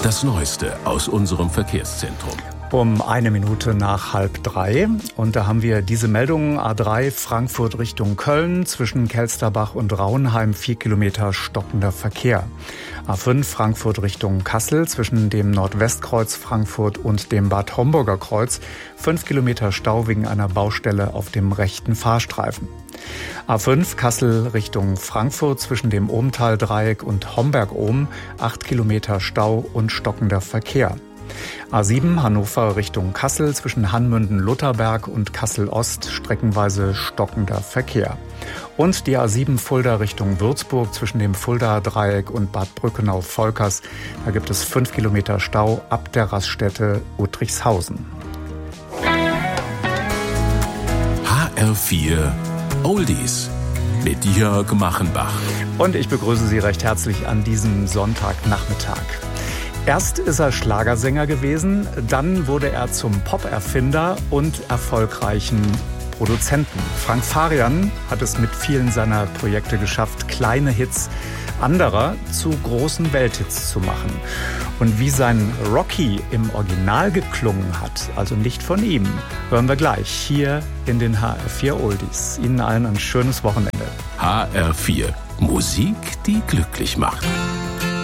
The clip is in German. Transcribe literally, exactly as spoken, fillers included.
Das Neueste aus unserem Verkehrszentrum. Um eine Minute nach halb drei. Und da haben wir diese Meldung: A drei Frankfurt Richtung Köln, zwischen Kelsterbach und Rauenheim vier Kilometer stockender Verkehr. A fünf Frankfurt Richtung Kassel, zwischen dem Nordwestkreuz Frankfurt und dem Bad Homburger Kreuz fünf Kilometer Stau wegen einer Baustelle auf dem rechten Fahrstreifen. A fünf Kassel Richtung Frankfurt, zwischen dem Ohmtal-Dreieck und Homberg-Ohm acht Kilometer Stau und stockender Verkehr. A sieben Hannover Richtung Kassel, zwischen Hanmünden-Lutherberg und Kassel-Ost streckenweise stockender Verkehr. Und die A sieben Fulda Richtung Würzburg, zwischen dem Fulda-Dreieck und Bad Brückenau-Volkers. Da gibt es fünf Kilometer Stau ab der Raststätte Uttrichshausen. H R vier Oldies mit Jörg Machenbach. Und ich begrüße Sie recht herzlich an diesem Sonntagnachmittag. Erst ist er Schlagersänger gewesen, dann wurde er zum Pop-Erfinder und erfolgreichen Produzenten. Frank Farian hat es mit vielen seiner Projekte geschafft, kleine Hits anderer zu großen Welthits zu machen. Und wie sein Rocky im Original geklungen hat, also nicht von ihm, hören wir gleich hier in den H R vier Oldies. Ihnen allen ein schönes Wochenende. H R vier, Musik, die glücklich macht.